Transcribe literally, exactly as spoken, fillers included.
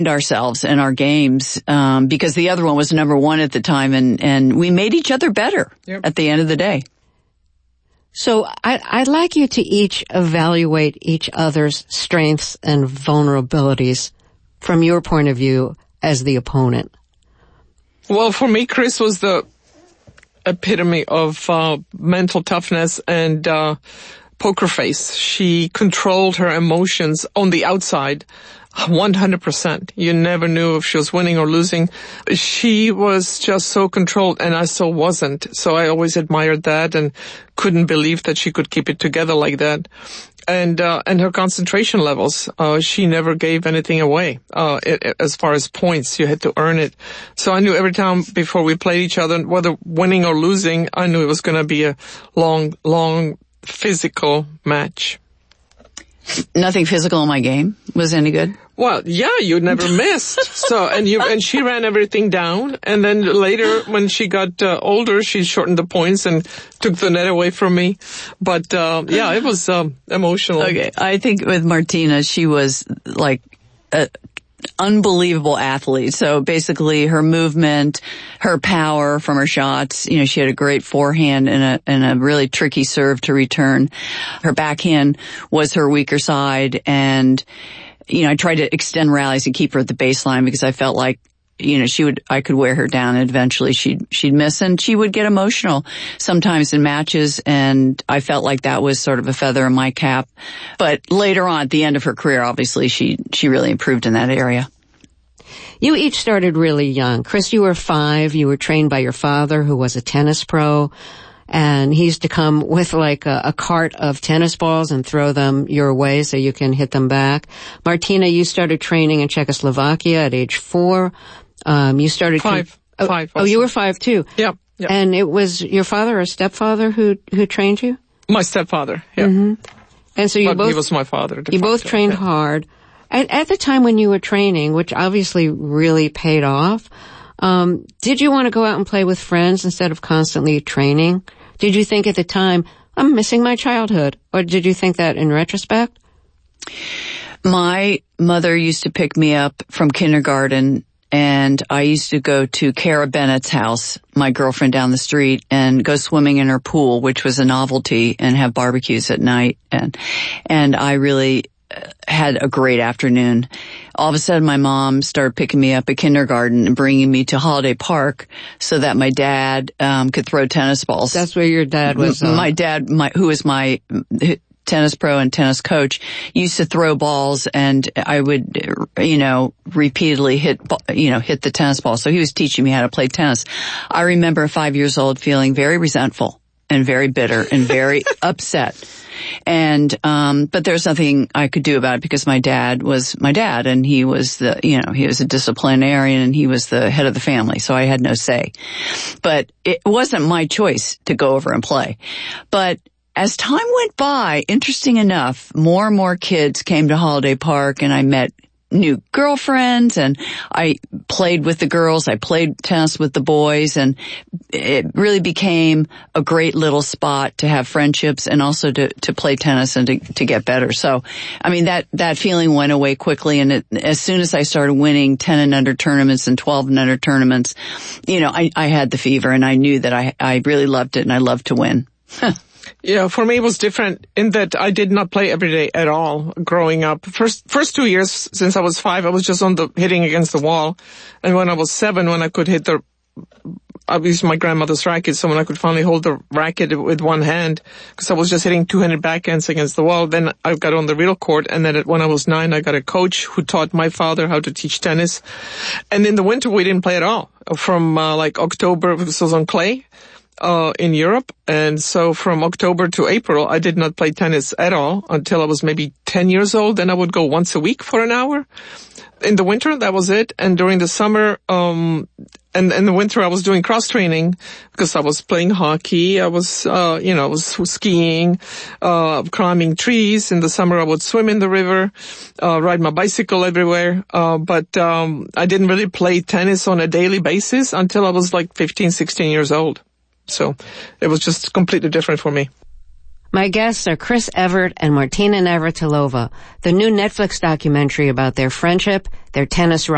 ourselves in our games, um, because the other one was number one at the time, and, and we made each other better yep. at the end of the day. So I, I'd like you to each evaluate each other's strengths and vulnerabilities from your point of view as the opponent. Well, for me, Chris was the epitome of uh, mental toughness and uh, poker face. She controlled her emotions on the outside one hundred percent. You never knew if she was winning or losing. She was just so controlled, and I so wasn't. So I always admired that and couldn't believe that she could keep it together like that. And uh, and her concentration levels, uh, she never gave anything away. Uh, it, it, as far as points, you had to earn it. So I knew every time before we played each other, whether winning or losing, I knew it was going to be a long, long physical match. Nothing physical in my game was any good? Well, yeah, you never missed. So, and you, and she ran everything down. And then later, when she got uh, older, she shortened the points and took the net away from me. But, uh, yeah, it was, um, emotional. Okay. I think with Martina, she was like a unbelievable athlete. So basically her movement, her power from her shots, you know, she had a great forehand and a, and a really tricky serve to return. Her backhand was her weaker side, and, you know, I tried to extend rallies and keep her at the baseline because I felt like, you know, she would, I could wear her down and eventually she'd, she'd miss, and she would get emotional sometimes in matches, and I felt like that was sort of a feather in my cap. But later on at the end of her career, obviously she, she really improved in that area. You each started really young. Chris, you were five. You were trained by your father, who was a tennis pro, and he used to come with like a, a cart of tennis balls and throw them your way so you can hit them back. Martina, you started training in Czechoslovakia at age four. Um, you started five. Oh, five. Oh, you were five too. Yeah, yeah. And it was your father or stepfather who who trained you? My stepfather. Yeah. Mm-hmm. And so you but both he was my father. You both trained yeah. hard. At, at the time when you were training, which obviously really paid off, um, did you want to go out and play with friends instead of constantly training? Did you think at the time, I'm missing my childhood? Or did you think that in retrospect? My mother used to pick me up from kindergarten, and I used to go to Cara Bennett's house, my girlfriend down the street, and go swimming in her pool, which was a novelty, and have barbecues at night. And, and I really had a great afternoon. All of a sudden, my mom started picking me up at kindergarten and bringing me to Holiday Park so that my dad um could throw tennis balls. That's where your dad was. Uh... My dad, my who was my tennis pro and tennis coach, used to throw balls, and I would, you know, repeatedly hit, you know, hit the tennis ball. So he was teaching me how to play tennis. I remember at five years old feeling very resentful and very bitter and very upset. And, um, but there's nothing I could do about it because my dad was my dad, and he was the, you know, he was a disciplinarian, and he was the head of the family. So I had no say, but it wasn't my choice to go over and play. But as time went by, interesting enough, more and more kids came to Holiday Park, and I met new girlfriends, and I played with the girls. I played tennis with the boys, and it really became a great little spot to have friendships and also to, to play tennis and to, to get better. So, I mean, that, that feeling went away quickly. And it, as soon as I started winning ten and under tournaments and twelve and under tournaments, you know, I, I had the fever, and I knew that I, I really loved it, and I loved to win. Yeah, for me it was different in that I did not play every day at all growing up. First, first two years since I was five, I was just on the hitting against the wall. And when I was seven, when I could hit the, I used my grandmother's racket, so when I could finally hold the racket with one hand, because I was just hitting two-handed backhands against the wall, then I got on the real court. And then when I was nine, I got a coach who taught my father how to teach tennis. And in the winter, we didn't play at all. From uh, like October, this was on clay. Uh, in Europe. And so from October to April, I did not play tennis at all until I was maybe ten years old. Then I would go once a week for an hour. In the winter, that was it. And during the summer, um, and in the winter, I was doing cross training because I was playing hockey. I was, uh, you know, I was skiing, uh, climbing trees. In the summer, I would swim in the river, uh, ride my bicycle everywhere. Uh, but, um, I didn't really play tennis on a daily basis until I was like fifteen, sixteen years old. So it was just completely different for me. My guests are Chris Evert and Martina Navratilova. The new Netflix documentary about their friendship, their tennis